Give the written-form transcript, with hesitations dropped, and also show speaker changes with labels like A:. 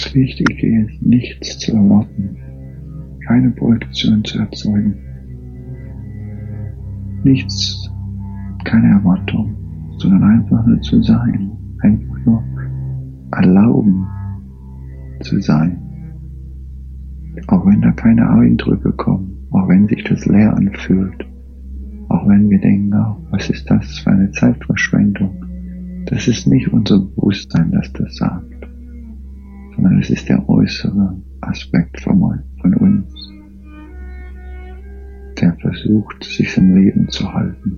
A: das Wichtige ist, nichts zu erwarten, keine Projektion zu erzeugen, nichts, keine Erwartung, sondern einfach nur zu sein, einfach nur erlauben zu sein. Auch wenn da keine Eindrücke kommen, auch wenn sich das leer anfühlt, auch wenn wir denken, oh, was ist das für eine Zeitverschwendung? Das ist nicht unser Bewusstsein, das das sagt, sondern es ist der äußere Aspekt von uns, der versucht, sich im Leben zu halten.